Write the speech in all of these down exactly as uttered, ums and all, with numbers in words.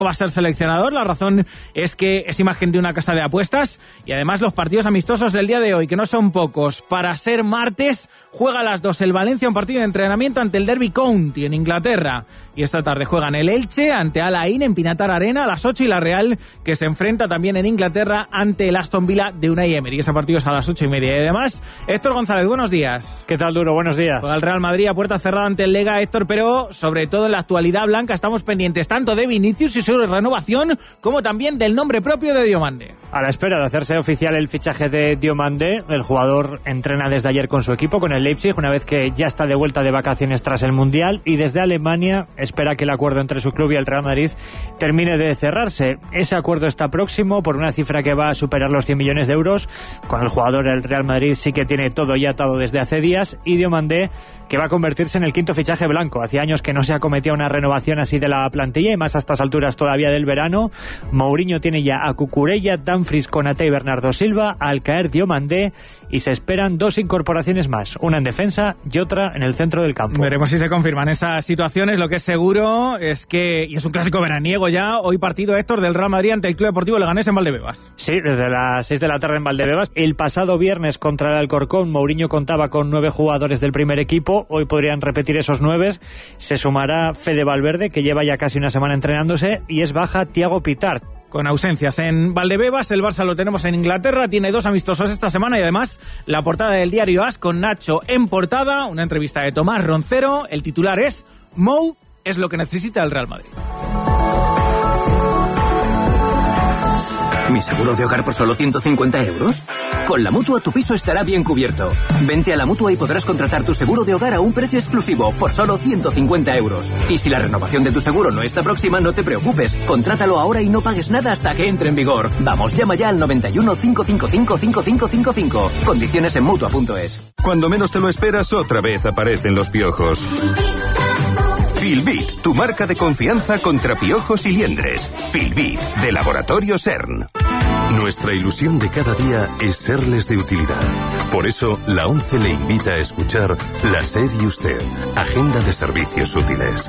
va a ser seleccionador. La razón es que es imagen de una casa de apuestas y además los partidos amistosos del día de hoy, que no son pocos. Para ser martes, juega a las dos el Valencia, un partido de entrenamiento ante el Derby County en Inglaterra. Y esta tarde juegan el Elche ante Al Ain en Pinatar Arena a las ocho y la Real, que se enfrenta también en Inglaterra ante el Aston Villa de Unai Emery. Ese partido es a las ocho y media. Y además, Héctor González, buenos días. ¿Qué tal, Duro? Buenos días. Juega el Real Madrid a puerta cerrada ante el Lega, Héctor, pero sobre todo en la actualidad blanca estamos pendientes tanto de Vinicius y su renovación como también del nombre propio de Diomande. A la espera de hacerse oficial el fichaje de Diomande, el jugador entrena desde ayer con su equipo, con el Leipzig, una vez que ya está de vuelta de vacaciones tras el Mundial, y desde Alemania espera que el acuerdo entre su club y el Real Madrid termine de cerrarse. Ese acuerdo está próximo por una cifra que va a superar los cien millones de euros. Con el jugador el Real Madrid sí que tiene todo ya atado desde hace días, y Diomande, que va a convertirse en el quinto fichaje blanco. Hacía años que no se acometía una renovación así de la plantilla, y más a estas alturas todavía del verano. Mourinho tiene ya a Cucurella, Dumfries, Konaté y Bernardo Silva. Al caer Diomande, y se esperan dos incorporaciones más, una en defensa y otra en el centro del campo. Veremos si se confirman esas situaciones. Lo que es seguro es que, y es un clásico veraniego ya, hoy partido, Héctor, del Real Madrid ante el Club Deportivo Leganés en Valdebebas. Sí, desde las seis de la tarde en Valdebebas. El pasado viernes contra el Alcorcón, Mourinho contaba con nueve jugadores del primer equipo. Hoy podrían repetir esos nueve. Se sumará Fede Valverde, que lleva ya casi una semana entrenándose, y es baja Thiago Pitart. Con ausencias en Valdebebas, el Barça lo tenemos en Inglaterra, tiene dos amistosos esta semana y además la portada del diario As con Nacho en portada, una entrevista de Tomás Roncero. El titular es Mou es lo que necesita el Real Madrid. ¿Mi seguro de hogar por solo ciento cincuenta euros? Con la Mutua tu piso estará bien cubierto. Vente a la Mutua y podrás contratar tu seguro de hogar a un precio exclusivo por solo ciento cincuenta euros. Y si la renovación de tu seguro no está próxima, no te preocupes. Contrátalo ahora y no pagues nada hasta que entre en vigor. Vamos, llama ya al noventa y uno, cinco cinco cinco, cinco cinco cinco cinco. Condiciones en Mutua punto es. Cuando menos te lo esperas, otra vez aparecen los piojos. Filbit, tu marca de confianza contra piojos y liendres. Filbit, de Laboratorio CERN. Nuestra ilusión de cada día es serles de utilidad. Por eso, la ONCE le invita a escuchar La SER y Usted, Agenda de Servicios Útiles.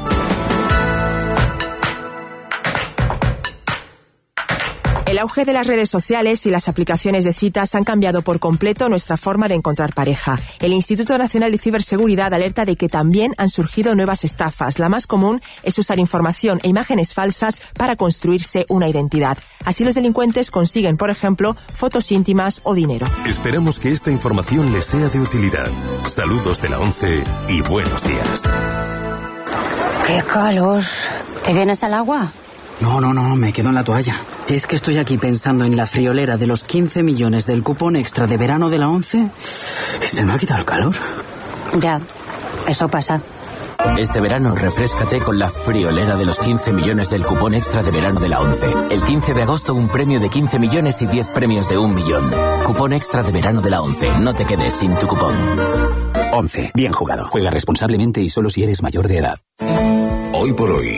El auge de las redes sociales y las aplicaciones de citas han cambiado por completo nuestra forma de encontrar pareja. El Instituto Nacional de Ciberseguridad alerta de que también han surgido nuevas estafas. La más común es usar información e imágenes falsas para construirse una identidad. Así los delincuentes consiguen, por ejemplo, fotos íntimas o dinero. Esperamos que esta información les sea de utilidad. Saludos de la ONCE y buenos días. ¡Qué calor! ¿Te vienes al agua? No, no, no, me quedo en la toalla. Es que estoy aquí pensando en la friolera de los quince millones del cupón extra de verano de la ONCE y se me ha quitado el calor. Ya, eso pasa. Este verano refréscate con la friolera de los quince millones del cupón extra de verano de la ONCE. El quince de agosto un premio de quince millones y diez premios de un millón. Cupón extra de verano de la ONCE. No te quedes sin tu cupón. ONCE. Bien jugado. Juega responsablemente y solo si eres mayor de edad. Hoy por hoy,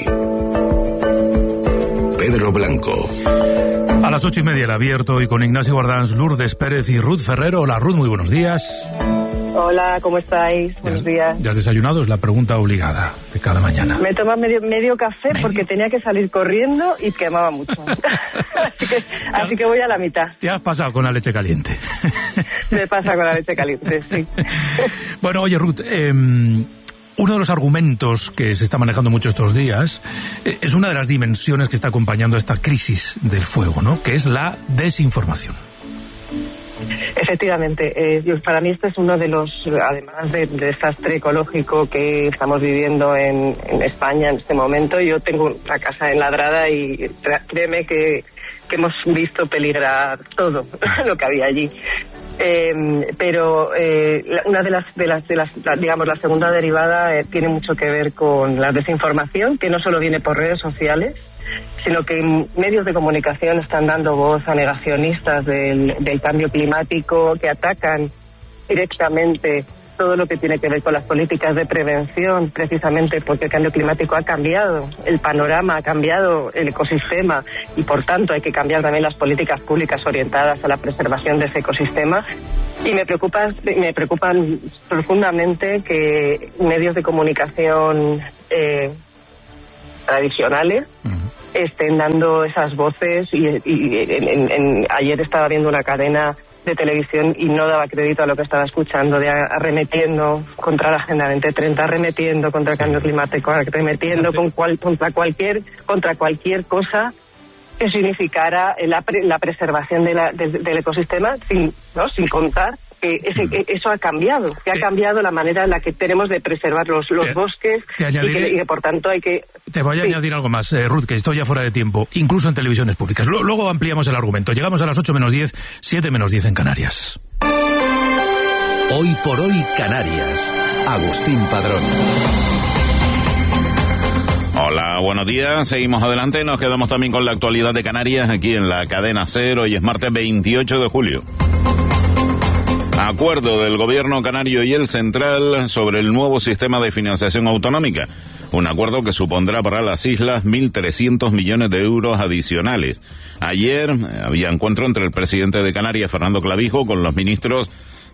Pedro Blanco. A las ocho y media el abierto y con Ignacio Guardans, Lourdes Pérez y Ruth Ferrero. Hola Ruth, muy buenos días. Hola, ¿cómo estáis? Buenos días. ¿Ya has desayunado? Es la pregunta obligada de cada mañana. Me he tomado medio, medio café ¿Medio? porque tenía que salir corriendo y quemaba mucho. así, que, así que voy a la mitad. ¿Te has pasado con la leche caliente? Me pasa con la leche caliente, sí. Bueno, oye Ruth, eh, uno de los argumentos que se está manejando mucho estos días eh, es una de las dimensiones que está acompañando a esta crisis del fuego, ¿no? Que es la desinformación. Efectivamente, eh, para mí este es uno de los, además del de desastre ecológico que estamos viviendo en, en España en este momento. Yo tengo una casa enladrada y créeme que, que hemos visto peligrar todo lo que había allí. Eh, pero eh, una de las, de las, de las, digamos, la segunda derivada eh, tiene mucho que ver con la desinformación, que no solo viene por redes sociales, sino que medios de comunicación están dando voz a negacionistas del, del cambio climático, que atacan directamente todo lo que tiene que ver con las políticas de prevención, precisamente porque el cambio climático ha cambiado, el panorama ha cambiado, el ecosistema, y por tanto hay que cambiar también las políticas públicas orientadas a la preservación de ese ecosistema. Y me preocupa, me preocupan profundamente que medios de comunicación eh, tradicionales, uh-huh. estén dando esas voces. Y, y en, en, en, ayer estaba viendo una cadena de televisión y no daba crédito a lo que estaba escuchando, de arremetiendo contra la Agenda veinte treinta, arremetiendo contra el cambio climático, arremetiendo con cual, contra cualquier contra cualquier cosa que significara la, pre, la preservación de la, de, del ecosistema, sin, ¿no? sin contar que ese, mm. eso ha cambiado, que ha cambiado la manera en la que tenemos de preservar los, los te, bosques te y, que, y que por tanto hay que... Te voy a sí. añadir algo más, eh, Ruth, que estoy ya fuera de tiempo, incluso en televisiones públicas. L- luego ampliamos el argumento. Llegamos a las ocho menos diez, siete menos diez en Canarias. Hoy por hoy Canarias. Agustín Padrón. Hola, buenos días. Seguimos adelante. Nos quedamos también con la actualidad de Canarias aquí en la cadena SER. Hoy es martes veintiocho de julio. Acuerdo del gobierno canario y el central sobre el nuevo sistema de financiación autonómica. Un acuerdo que supondrá para las islas mil trescientos millones de euros adicionales. Ayer había encuentro entre el presidente de Canarias, Fernando Clavijo, con los ministros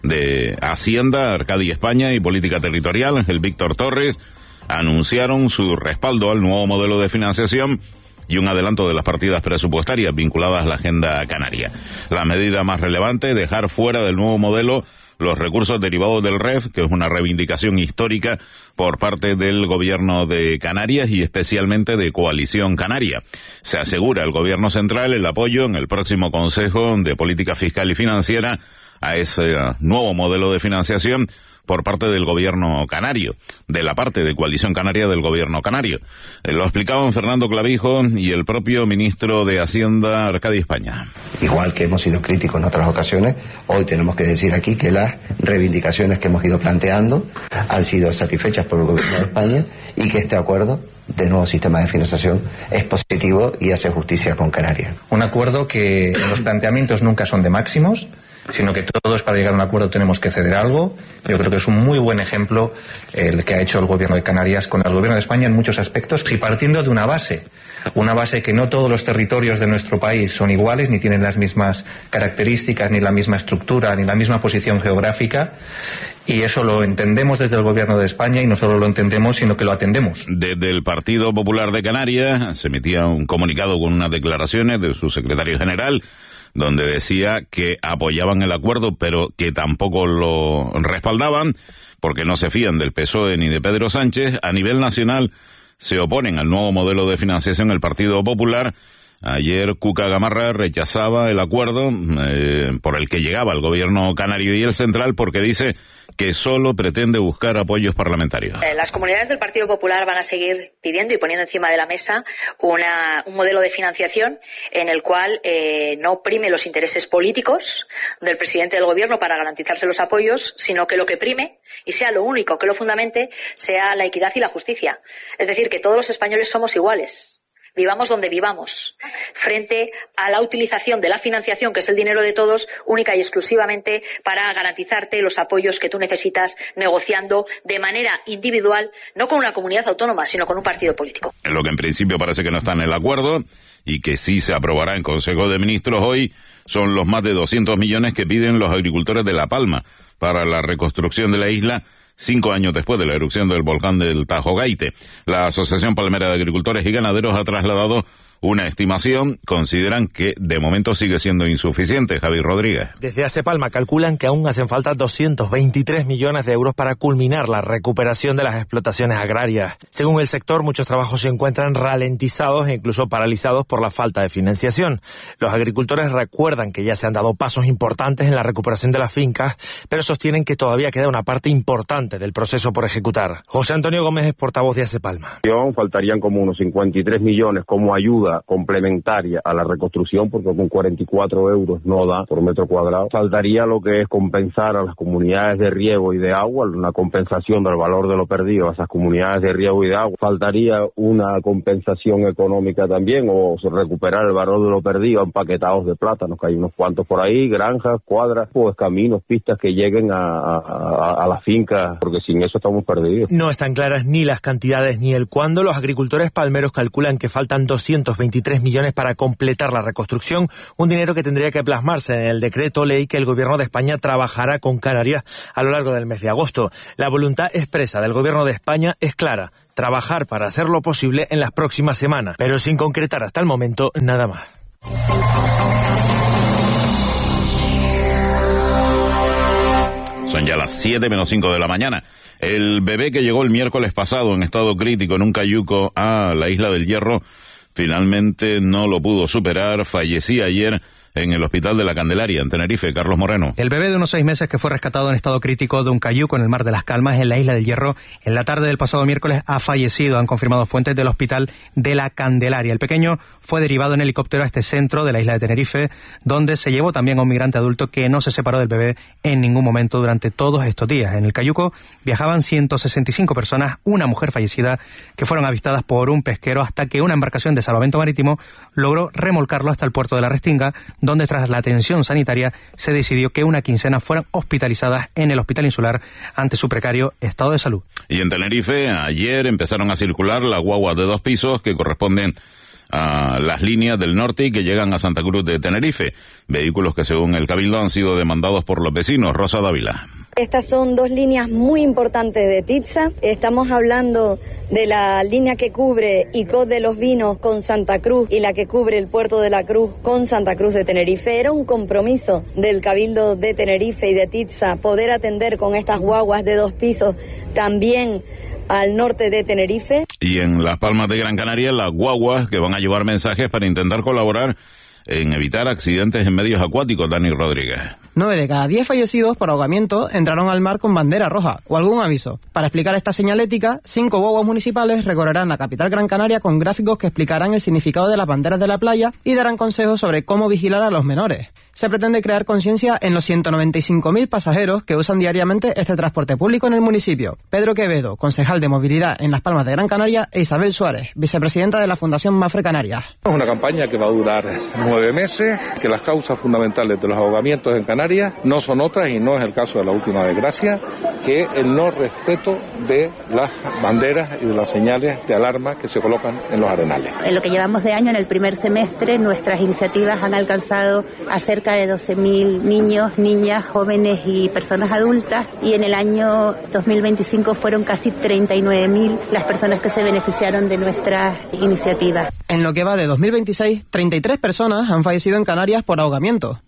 de Hacienda, Arcadi España, y Política Territorial, Ángel Víctor Torres. Anunciaron su respaldo al nuevo modelo de financiación y un adelanto de las partidas presupuestarias vinculadas a la agenda canaria. La medida más relevante, dejar fuera del nuevo modelo los recursos derivados del R E F, que es una reivindicación histórica por parte del gobierno de Canarias y especialmente de Coalición Canaria. Se asegura el gobierno central el apoyo en el próximo Consejo de Política Fiscal y Financiera a ese nuevo modelo de financiación por parte del gobierno canario, de la parte de Coalición Canaria del gobierno canario. Eh, lo explicaban Fernando Clavijo y el propio ministro de Hacienda, Arcadi España. Igual que hemos sido críticos en otras ocasiones, hoy tenemos que decir aquí que las reivindicaciones que hemos ido planteando han sido satisfechas por el gobierno de España y que este acuerdo de nuevo sistema de financiación es positivo y hace justicia con Canarias. Un acuerdo que los planteamientos nunca son de máximos, sino que todos para llegar a un acuerdo tenemos que ceder algo. Yo creo que es un muy buen ejemplo el que ha hecho el gobierno de Canarias con el gobierno de España en muchos aspectos y partiendo de una base, una base que no todos los territorios de nuestro país son iguales, ni tienen las mismas características, ni la misma estructura, ni la misma posición geográfica. Y eso lo entendemos desde el gobierno de España y no solo lo entendemos, sino que lo atendemos. Desde el Partido Popular de Canarias se emitía un comunicado con unas declaraciones de su secretario general, donde decía que apoyaban el acuerdo, pero que tampoco lo respaldaban, porque no se fían del P S O E ni de Pedro Sánchez. A nivel nacional se oponen al nuevo modelo de financiación el Partido Popular. Ayer Cuca Gamarra rechazaba el acuerdo eh, por el que llegaba el gobierno canario y el central, porque dice que solo pretende buscar apoyos parlamentarios. Eh, las comunidades del Partido Popular van a seguir pidiendo y poniendo encima de la mesa una, un modelo de financiación en el cual eh, no prime los intereses políticos del presidente del gobierno para garantizarse los apoyos, sino que lo que prime, y sea lo único que lo fundamente, sea la equidad y la justicia. Es decir, que todos los españoles somos iguales. Vivamos donde vivamos, frente a la utilización de la financiación, que es el dinero de todos, única y exclusivamente para garantizarte los apoyos que tú necesitas, negociando de manera individual, no con una comunidad autónoma, sino con un partido político. En lo que en principio parece que no está en el acuerdo y que sí se aprobará en Consejo de Ministros hoy, son los más de doscientos millones que piden los agricultores de La Palma para la reconstrucción de la isla, cinco años después de la erupción del volcán del Tajo Gaite. La Asociación Palmera de Agricultores y Ganaderos ha trasladado una estimación. Consideran que de momento sigue siendo insuficiente. Javi Rodríguez. Desde Asepalma calculan que aún hacen falta doscientos veintitrés millones de euros para culminar la recuperación de las explotaciones agrarias. Según el sector, muchos trabajos se encuentran ralentizados e incluso paralizados por la falta de financiación. Los agricultores recuerdan que ya se han dado pasos importantes en la recuperación de las fincas, pero sostienen que todavía queda una parte importante del proceso por ejecutar. José Antonio Gómez es portavoz de Asepalma. Faltarían como unos cincuenta y tres millones como ayuda complementaria a la reconstrucción, porque con cuarenta y cuatro euros no da por metro cuadrado. Faltaría lo que es compensar a las comunidades de riego y de agua, una compensación del valor de lo perdido a esas comunidades de riego y de agua. Faltaría una compensación económica también, o recuperar el valor de lo perdido a empaquetados de plátanos, que hay unos cuantos por ahí, granjas, cuadras, pues caminos, pistas que lleguen a, a, a las fincas, porque sin eso estamos perdidos. No están claras ni las cantidades ni el cuándo. Los agricultores palmeros calculan que faltan doscientos veintitrés millones para completar la reconstrucción, un dinero que tendría que plasmarse en el decreto ley que el Gobierno de España trabajará con Canarias a lo largo del mes de agosto. La voluntad expresa del Gobierno de España es clara: trabajar para hacerlo posible en las próximas semanas, pero sin concretar hasta el momento nada más. Son ya las siete menos cinco de la mañana. El bebé que llegó el miércoles pasado en estado crítico en un cayuco a la Isla del Hierro finalmente no lo pudo superar. Fallecía ayer en el Hospital de la Candelaria, en Tenerife. Carlos Moreno. El bebé de unos seis meses que fue rescatado en estado crítico de un cayuco en el Mar de las Calmas, en la Isla del Hierro, en la tarde del pasado miércoles ha fallecido, han confirmado fuentes del Hospital de la Candelaria. El pequeño fue derivado en helicóptero a este centro de la isla de Tenerife, donde se llevó también a un migrante adulto que no se separó del bebé en ningún momento durante todos estos días. En el cayuco viajaban ciento sesenta y cinco personas, una mujer fallecida, que fueron avistadas por un pesquero hasta que una embarcación de salvamento marítimo logró remolcarlo hasta el puerto de la Restinga, donde tras la atención sanitaria se decidió que una quincena fueran hospitalizadas en el Hospital Insular ante su precario estado de salud. Y en Tenerife ayer empezaron a circular las guaguas de dos pisos que corresponden a las líneas del norte y que llegan a Santa Cruz de Tenerife, vehículos que según el Cabildo han sido demandados por los vecinos. Rosa Dávila. Estas son dos líneas muy importantes de Titsa. Estamos hablando de la línea que cubre Icod de los Vinos con Santa Cruz y la que cubre el Puerto de la Cruz con Santa Cruz de Tenerife. Era un compromiso del Cabildo de Tenerife y de Titsa poder atender con estas guaguas de dos pisos también al norte de Tenerife. Y en Las Palmas de Gran Canaria, las guaguas que van a llevar mensajes para intentar colaborar en evitar accidentes en medios acuáticos. Dani Rodríguez. Nueve de cada diez fallecidos por ahogamiento entraron al mar con bandera roja o algún aviso. Para explicar esta señalética, cinco guaguas municipales recorrerán la capital Gran Canaria con gráficos que explicarán el significado de las banderas de la playa y darán consejos sobre cómo vigilar a los menores. Se pretende crear conciencia en los ciento noventa y cinco mil pasajeros que usan diariamente este transporte público en el municipio. Pedro Quevedo, concejal de movilidad en Las Palmas de Gran Canaria, e Isabel Suárez, vicepresidenta de la Fundación Mafre Canarias. Es una campaña que va a durar nueve meses, que las causas fundamentales de los ahogamientos en Canarias no son otras, y no es el caso de la última desgracia, que el no respeto de las banderas y de las señales de alarma que se colocan en los arenales. En lo que llevamos de año, en el primer semestre, nuestras iniciativas han alcanzado a cerca de doce mil niños, niñas, jóvenes y personas adultas, y en el año dos mil veinticinco fueron casi treinta y nueve mil las personas que se beneficiaron de nuestras iniciativas. En lo que va de dos mil veintiséis, treinta y tres personas han fallecido en Canarias por ahogamiento.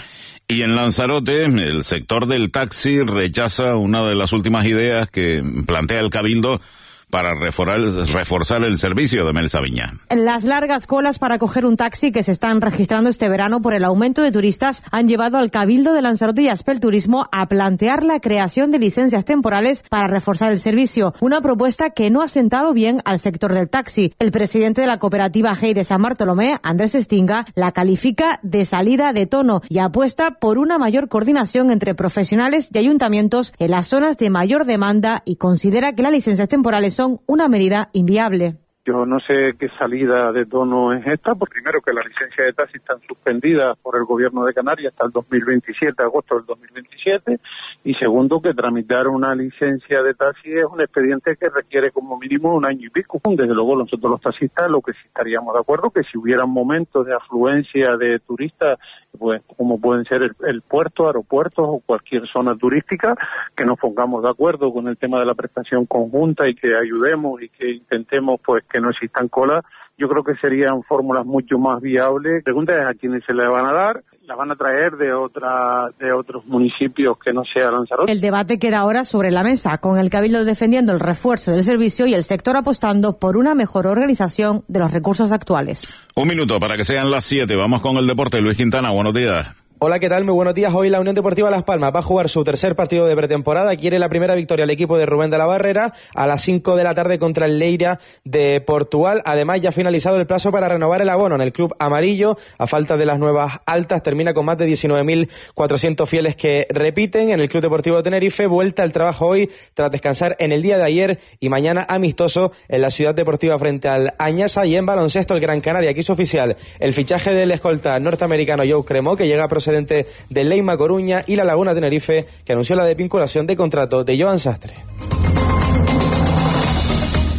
Y en Lanzarote, el sector del taxi rechaza una de las últimas ideas que plantea el Cabildo para reforzar, reforzar el servicio de Melsa Viña. Las largas colas para coger un taxi que se están registrando este verano por el aumento de turistas han llevado al Cabildo de Lanzarote y a Aspelturismo a plantear la creación de licencias temporales para reforzar el servicio, una propuesta que no ha sentado bien al sector del taxi. El presidente de la cooperativa G E I de San Bartolomé, Andrés Estinga, la califica de salida de tono y apuesta por una mayor coordinación entre profesionales y ayuntamientos en las zonas de mayor demanda y considera que las licencias temporales son son una medida inviable. Yo no sé qué salida de tono es esta, porque primero que las licencias de taxi están suspendidas por el Gobierno de Canarias hasta el dos mil veintisiete, agosto del dos mil veintisiete, y segundo que tramitar una licencia de taxi es un expediente que requiere como mínimo un año y pico. Desde luego nosotros los taxistas lo que sí estaríamos de acuerdo que si hubieran momentos de afluencia de turistas, pues como pueden ser el, el puerto, aeropuertos o cualquier zona turística, que nos pongamos de acuerdo con el tema de la prestación conjunta y que ayudemos y que intentemos pues que no existan colas. Yo creo que serían fórmulas mucho más viables. La pregunta es a quiénes se le van a dar. La van a traer de otra, de otros municipios que no sea Lanzarote. El debate queda ahora sobre la mesa, con el Cabildo defendiendo el refuerzo del servicio y el sector apostando por una mejor organización de los recursos actuales. Un minuto para que sean las siete. Vamos con el deporte. Luis Quintana, buenos días. Hola, ¿qué tal? Muy buenos días. Hoy la Unión Deportiva Las Palmas va a jugar su tercer partido de pretemporada. Quiere la primera victoria al equipo de Rubén de la Barrera a las cinco de la tarde contra el Leira de Portugal. Además, ya ha finalizado el plazo para renovar el abono en el club amarillo. A falta de las nuevas altas, termina con más de diecinueve mil cuatrocientos fieles que repiten. En el Club Deportivo de Tenerife, vuelta al trabajo hoy tras descansar en el día de ayer y mañana amistoso en la Ciudad Deportiva frente al Añasa. Y en baloncesto, el Gran Canaria quiso oficial el fichaje del escolta norteamericano Joe Cremo, que llega procedente de Leima Coruña, y la Laguna Tenerife, que anunció la desvinculación de contrato de Joan Sastre.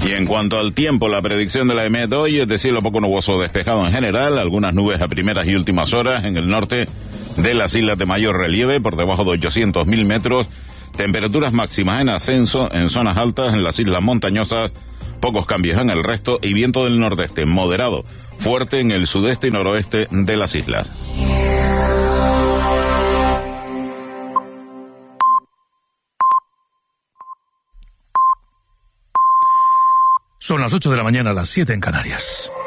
Y en cuanto al tiempo, la predicción de la EMET hoy es de cielo poco nuboso despejado en general, algunas nubes a primeras y últimas horas en el norte de las islas de mayor relieve, por debajo de ochocientos mil metros, temperaturas máximas en ascenso en zonas altas en las islas montañosas, pocos cambios en el resto y viento del nordeste moderado, fuerte en el sudeste y noroeste de las islas. Son las ocho de la mañana, las siete en Canarias.